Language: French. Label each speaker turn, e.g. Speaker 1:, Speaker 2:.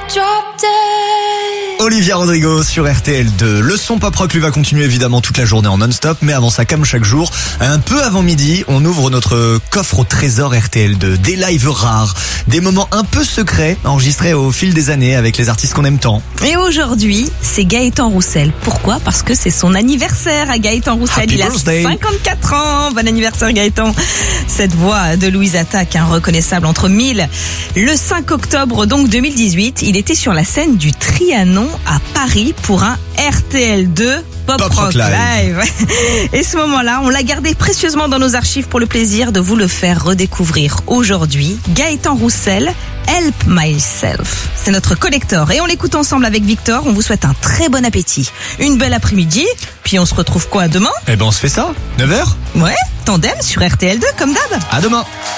Speaker 1: Olivia Rodrigo sur RTL2. Le son pop rock lui va continuer évidemment toute la journée en non-stop, mais avant ça, comme chaque jour, un peu avant midi, on ouvre notre coffre au trésor RTL2. Des lives rares, des moments un peu secrets enregistrés au fil des années avec les artistes qu'on aime tant.
Speaker 2: Et aujourd'hui, c'est Gaëtan Roussel. Pourquoi ? Parce que c'est son anniversaire à Gaëtan Roussel.
Speaker 1: Happy
Speaker 2: Il
Speaker 1: birthday.
Speaker 2: a 54 ans. Bon anniversaire Gaëtan. Cette voix de Louise Attaque, reconnaissable entre mille. Le 5 octobre donc 2018, il était sur la scène du Trianon à Paris pour un RTL2 Pop Rock Live. Et ce moment-là, on l'a gardé précieusement dans nos archives pour le plaisir de vous le faire redécouvrir aujourd'hui. Gaëtan Roussel, Help Myself. C'est notre collector et on l'écoute ensemble avec Victor. On vous souhaite un très bon appétit. Une belle après-midi. Puis on se retrouve quoi demain ?
Speaker 1: Eh ben on se fait ça, 9h ?
Speaker 2: Ouais, tandem sur RTL2 comme d'hab.
Speaker 1: À demain.